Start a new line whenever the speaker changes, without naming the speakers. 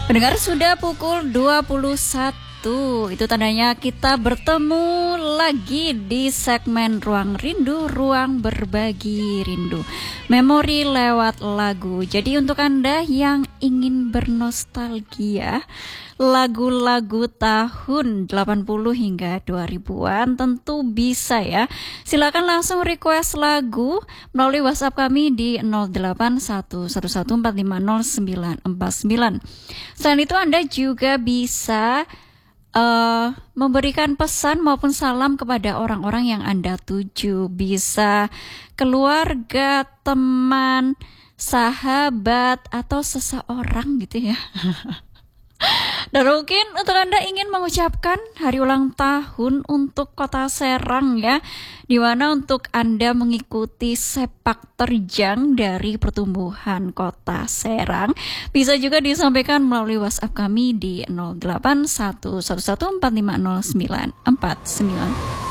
Pendengar, sudah pukul 21. Itu tandanya kita bertemu lagi di segmen Ruang Rindu, Ruang Berbagi Rindu. Memori lewat lagu. Jadi untuk Anda yang ingin bernostalgia lagu-lagu tahun 80 hingga 2000-an tentu bisa ya. Silakan langsung request lagu melalui WhatsApp kami di 081114509949. Selain itu Anda juga bisa memberikan pesan maupun salam kepada orang-orang yang Anda tuju. Bisa keluarga, teman, sahabat, atau seseorang gitu ya. Dan mungkin untuk Anda ingin mengucapkan hari ulang tahun untuk Kota Serang ya, di mana untuk Anda mengikuti sepak terjang dari pertumbuhan Kota Serang, bisa juga disampaikan melalui WhatsApp kami di 081114509949.